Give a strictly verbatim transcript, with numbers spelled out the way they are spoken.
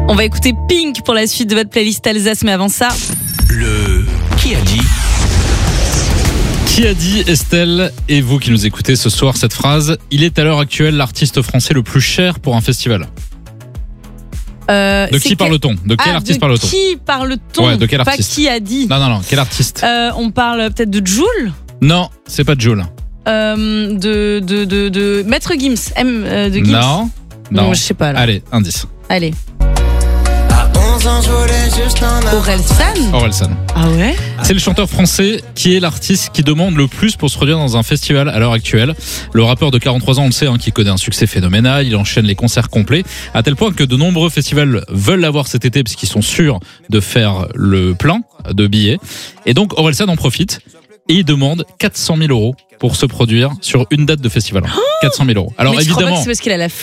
On va écouter Pink pour la suite de votre playlist Alsace, mais avant ça... Le Qui a dit ? Qui a dit, Estelle, et vous qui nous écoutez ce soir, cette phrase: il est à l'heure actuelle l'artiste français le plus cher pour un festival. Euh, De qui que... parle-t-on? De quel ah, artiste de parle-t-on? qui parle-t-on? Ouais, de quel Pas artiste? qui a dit. Non, non, non, quel artiste? Euh, on parle peut-être de Jul. Non, c'est pas Jul. Euh, de, de, de, de Maître Gims. M euh, de Gims. Non, non. non. Je sais pas là. Allez, indice. Allez. Orelsan. Orelsan. Ah ouais? C'est le chanteur français qui est l'artiste qui demande le plus pour se produire dans un festival à l'heure actuelle. Le rappeur de quarante-trois ans, on le sait, hein, qui connaît un succès phénoménal. Il enchaîne les concerts complets, à tel point que de nombreux festivals veulent l'avoir cet été parce qu'ils sont sûrs de faire le plein de billets. Et donc Orelsan en profite et il demande quatre cent mille euros pour se produire sur une date de festival. quatre cent mille euros. Alors mais évidemment, c'est parce qu'il a la